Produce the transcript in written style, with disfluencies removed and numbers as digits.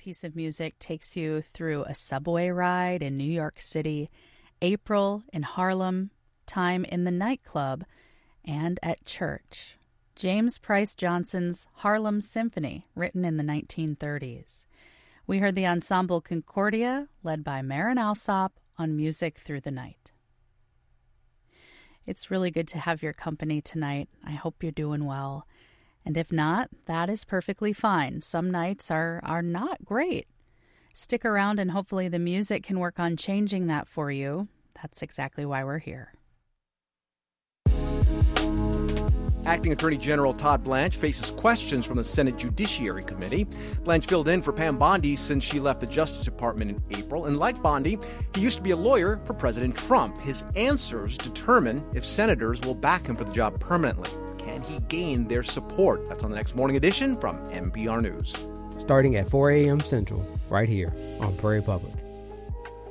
piece of music takes you through a subway ride in New York City, April in Harlem, time in the nightclub, and at church. James Price Johnson's Harlem Symphony, written in the 1930s. We heard the ensemble Concordia, led by Marin Alsop, on Music Through the Night. It's really good to have your company tonight. I hope you're doing well. And if not, that is perfectly fine. Some nights are not great. Stick around and hopefully the music can work on changing that for you. That's exactly why we're here. Acting Attorney General Todd Blanche faces questions from the Senate Judiciary Committee. Blanche filled in for Pam Bondi since she left the Justice Department in April. And like Bondi, he used to be a lawyer for President Trump. His answers determine if senators will back him for the job permanently. Can he gain their support? That's on the next Morning Edition from NPR News. Starting at 4 a.m. Central, right here on Prairie Public.